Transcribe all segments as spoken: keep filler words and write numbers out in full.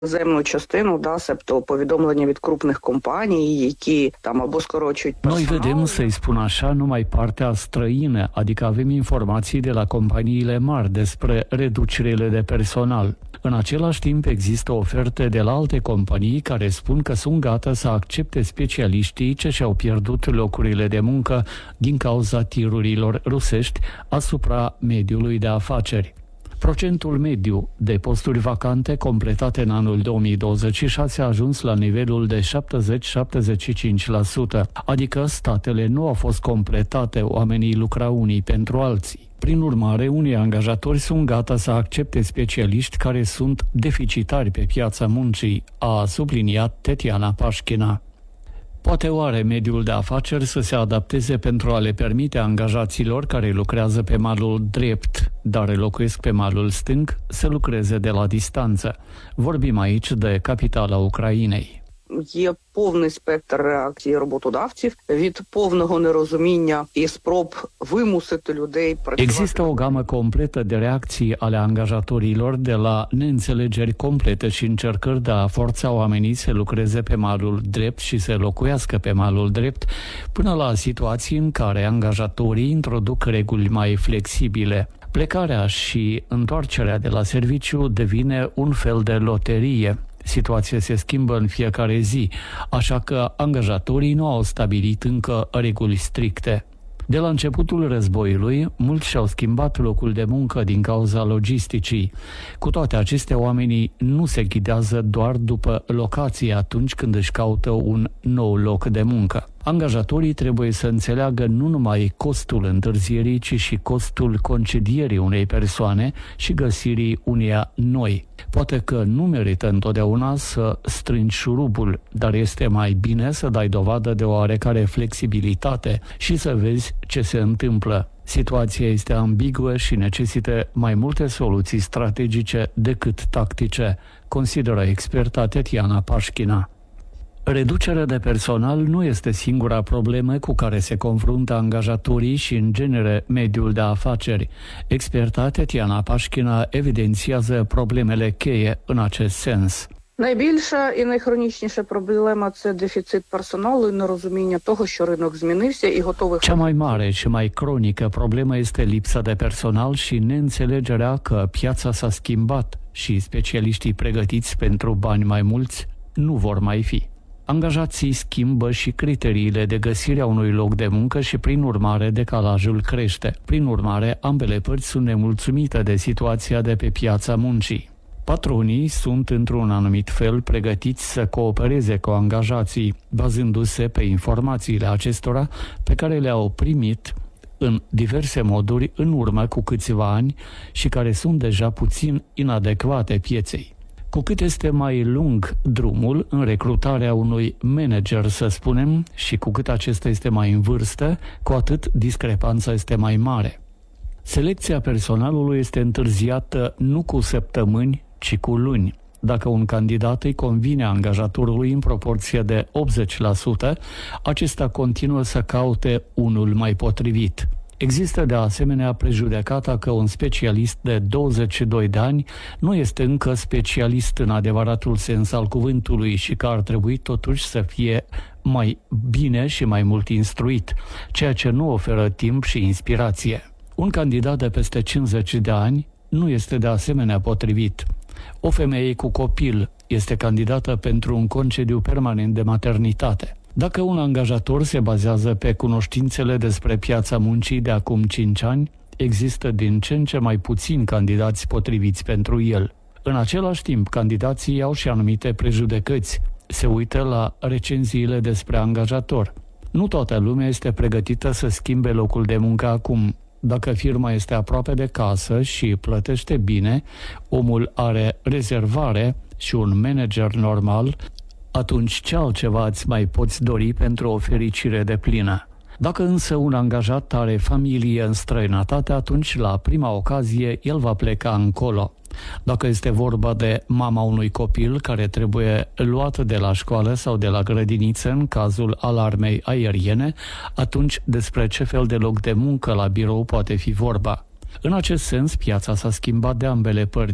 земну частину, да, себто повідомлення від крупних компаній, які там abă скорочують personal. Noi vedem, să-i spun așa, numai partea străină, adică avem informații de la companiile mari despre reducerile de personal. În același timp există oferte de la alte companii care spun că sunt gata să accepte specialiștii ce și-au pierdut locurile de muncă din cauza tirurilor rusești asupra mediului de afaceri. Procentul mediu de posturi vacante completate în anul două mii douăzeci și șase a ajuns la nivelul de șaptezeci - șaptezeci și cinci la sută, adică statele nu au fost completate, oamenii lucrau unii pentru alții. Prin urmare, unii angajatori sunt gata să accepte specialiști care sunt deficitari pe piața muncii, a subliniat Tetiana Pașchina. Poate oare mediul de afaceri să se adapteze pentru a le permite angajaților care lucrează pe malul drept, dar locuiesc pe malul stâng, să lucreze de la distanță? Vorbim aici de capitala Ucrainei. Є повний спектр реакції роботодавців від повного нерозуміння і спроб вимусити людей працювати. Există o gamă completă de reacții ale angajatorilor, de la neînțelegeri complete și încercări de a forța oamenii să lucreze pe malul drept și să locuiască pe malul drept, până la situații în care angajatorii introduc reguli mai flexibile. Plecarea și întoarcerea de la serviciu devine un fel de loterie. Situația se schimbă în fiecare zi, așa că angajatorii nu au stabilit încă reguli stricte. De la începutul războiului, mulți și-au schimbat locul de muncă din cauza logisticii. Cu toate acestea, oamenii nu se ghidează doar după locație atunci când își caută un nou loc de muncă. Angajatorii trebuie să înțeleagă nu numai costul întârzierii, ci și costul concedierii unei persoane și găsirii uneia noi. Poate că nu merită întotdeauna să strângi șurubul, dar este mai bine să dai dovadă de oarecare flexibilitate și să vezi ce se întâmplă. Situația este ambiguă și necesită mai multe soluții strategice decât tactice, consideră experta Tetiana Pașchina. Reducerea de personal nu este singura problemă cu care se confruntă angajatorii și, în genere, mediul de afaceri. Experta Tetiana Pașchina evidențiază problemele cheie în acest sens. Найбільша і найхронічніша проблема – це дефіцит персоналу і нерозуміння того, що ринок змінився і готових... Cea mai mare și mai cronică problemă este lipsa de personal și neînțelegerea că piața s-a schimbat și specialiștii pregătiți pentru bani mai mulți nu vor mai fi. Angajații schimbă și criteriile de găsire a unui loc de muncă și, prin urmare, decalajul crește. Prin urmare, ambele părți sunt nemulțumite de situația de pe piața muncii. Patronii sunt, într-un anumit fel, pregătiți să coopereze cu angajații, bazându-se pe informațiile acestora pe care le-au primit în diverse moduri în urmă cu câțiva ani și care sunt deja puțin inadecvate pieței. Cu cât este mai lung drumul în recrutarea unui manager, să spunem, și cu cât acesta este mai în vârstă, cu atât discrepanța este mai mare. Selecția personalului este întârziată nu cu săptămâni, ci cu luni. Dacă un candidat îi convine angajatorului în proporție de optzeci la sută, acesta continuă să caute unul mai potrivit. Există de asemenea prejudecata că un specialist de douăzeci și doi de ani nu este încă specialist în adevăratul sens al cuvântului și că ar trebui totuși să fie mai bine și mai mult instruit, ceea ce nu oferă timp și inspirație. Un candidat de peste cincizeci de ani nu este de asemenea potrivit. O femeie cu copil este candidată pentru un concediu permanent de maternitate. Dacă un angajator se bazează pe cunoștințele despre piața muncii de acum cinci ani, există din ce în ce mai puțini candidați potriviți pentru el. În același timp, candidații au și anumite prejudecăți. Se uită la recenziile despre angajator. Nu toată lumea este pregătită să schimbe locul de muncă acum. Dacă firma este aproape de casă și plătește bine, omul are rezervare și un manager normal, atunci ce altceva îți mai poți dori pentru o fericire deplină? Dacă însă un angajat are familie în străinătate, atunci la prima ocazie el va pleca încolo. Dacă este vorba de mama unui copil care trebuie luat de la școală sau de la grădiniță în cazul alarmei aeriene, atunci despre ce fel de loc de muncă la birou poate fi vorba? În acest sens, piața s-a schimbat de ambele părți.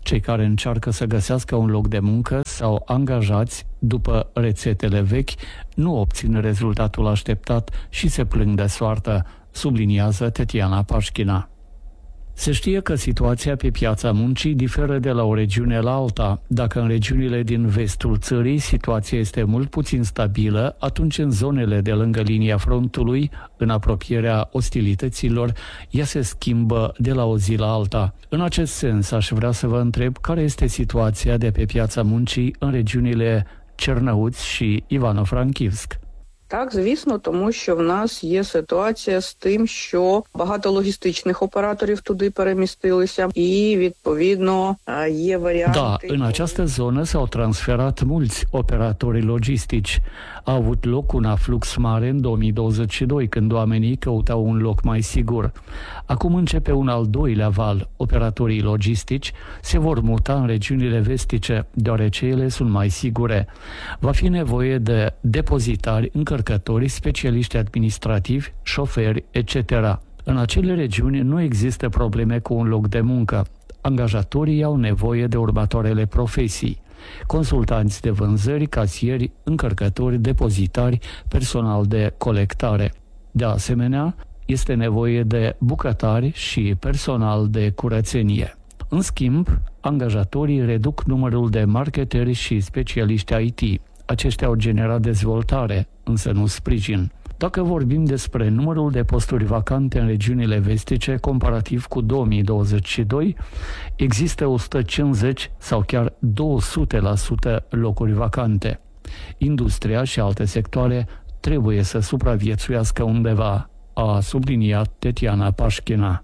Cei care încearcă să găsească un loc de muncă sau angajați după rețetele vechi nu obțin rezultatul așteptat și se plâng de soartă, subliniază Tetiana Pașchina. Se știe că situația pe piața muncii diferă de la o regiune la alta. Dacă în regiunile din vestul țării situația este mult puțin stabilă, atunci în zonele de lângă linia frontului, în apropierea ostilităților, ea se schimbă de la o zi la alta. În acest sens, aș vrea să vă întreb care este situația de pe piața muncii în regiunile Черновіць și Івано-Франківськ. Так, звісно, тому що в нас є ситуація з тим, що багато логістичних операторів туди перемістилися і, відповідно, є варіанти... Da, în această zonă s-au transferat mulți operatori logistici. A avut loc un aflux mare în două mii douăzeci și doi, când oamenii căutau un loc mai sigur. Acum începe un al doilea val. Operatorii logistici se vor muta în regiunile vestice, deoarece ele sunt mai sigure. Va fi nevoie de depozitari, încărcători, specialiști administrativi, șoferi, et cetera. În acele regiuni nu există probleme cu un loc de muncă. Angajatorii au nevoie de următoarele profesii: consultanți de vânzări, casieri, încărcători, depozitari, personal de colectare. De asemenea, este nevoie de bucătari și personal de curățenie. În schimb, angajatorii reduc numărul de marketeri și specialiști I T. Aceștia au generat dezvoltare, însă nu sprijin. Dacă vorbim despre numărul de posturi vacante în regiunile vestice, comparativ cu două mii douăzeci și doi, există o sută cincizeci sau chiar două sute la sută locuri vacante. Industria și alte sectoare trebuie să supraviețuiască undeva, a subliniat Tetiana Pașchina.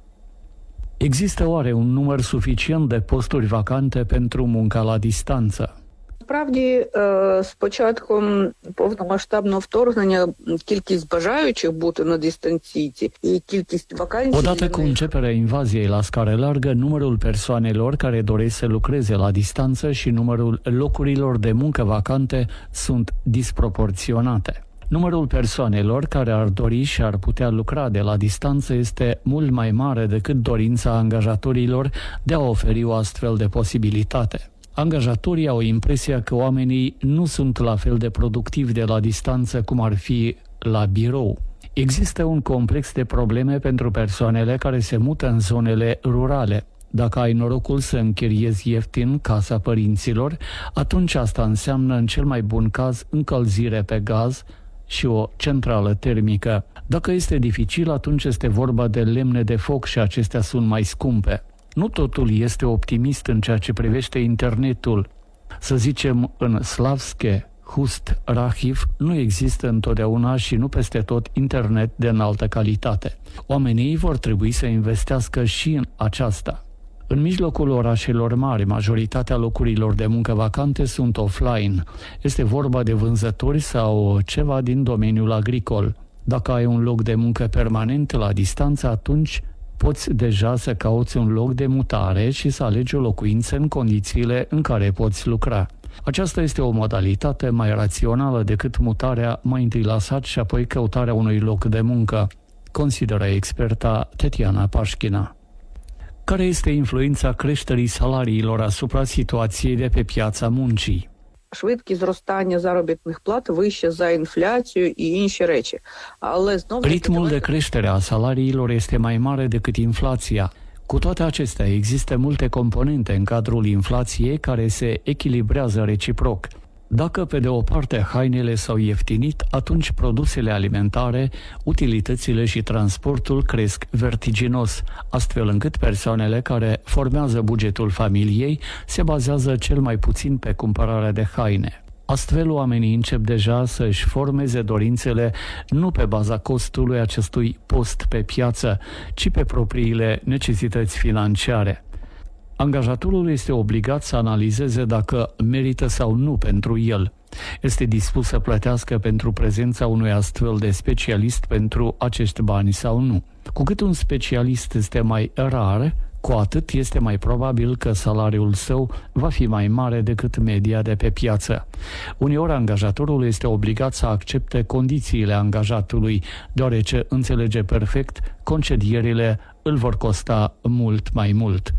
Există oare un număr suficient de posturi vacante pentru munca la distanță? Насправді, з початком повномасштабного вторгнення кількість бажаючих бути на дистанційці і кількість вакансій... Odată cu începerea invaziei la scară largă, numărul persoanelor care doresc să lucreze la distanță și numărul locurilor de muncă vacante sunt disproporționate. Numărul persoanelor care ar dori și ar putea lucra de la distanță este mult mai mare decât dorința angajatorilor de a oferi o astfel de posibilitate. Angajatorii au impresia că oamenii nu sunt la fel de productivi de la distanță cum ar fi la birou. Există un complex de probleme pentru persoanele care se mută în zonele rurale. Dacă ai norocul să închiriezi ieftin casa părinților, atunci asta înseamnă în cel mai bun caz încălzire pe gaz și o centrală termică. Dacă este dificil, atunci este vorba de lemne de foc și acestea sunt mai scumpe. Nu totul este optimist în ceea ce privește internetul. Să zicem, în Slavske, Hust, Rahiv, nu există întotdeauna și nu peste tot internet de înaltă calitate. Oamenii vor trebui să investească și în aceasta. În mijlocul orașelor mari, majoritatea locurilor de muncă vacante sunt offline. Este vorba de vânzători sau ceva din domeniul agricol. Dacă ai un loc de muncă permanent la distanță, atunci poți deja să cauți un loc de mutare și să alegi o locuință în condițiile în care poți lucra. Aceasta este o modalitate mai rațională decât mutarea mai întâi la sat și apoi căutarea unui loc de muncă, consideră experta Tetiana Pașchina. Care este influența creșterii salariilor asupra situației de pe piața muncii? Швидкість зростання заробітних плат вище за інфляцію і інші речі. Але знову Ritmul de creștere a salariilor este mai mare decât inflația. Cu toate acestea, există multe componente în cadrul inflației care se echilibrează reciproc. Dacă pe de o parte hainele s-au ieftinit, atunci produsele alimentare, utilitățile și transportul cresc vertiginos, astfel încât persoanele care formează bugetul familiei se bazează cel mai puțin pe cumpărarea de haine. Astfel, oamenii încep deja să-și formeze dorințele nu pe baza costului acestui post pe piață, ci pe propriile necesități financiare. Angajatorul este obligat să analizeze dacă merită sau nu pentru el. Este dispus să plătească pentru prezența unui astfel de specialist pentru acești bani sau nu. Cu cât un specialist este mai rar, cu atât este mai probabil că salariul său va fi mai mare decât media de pe piață. Uneori angajatorul este obligat să accepte condițiile angajatului, deoarece înțelege perfect concedierile îl vor costa mult mai mult.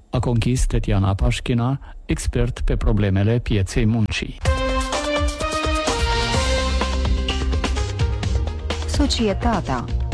a conchis Tetiana Pașchina, expert pe problemele pieței muncii. Societatea.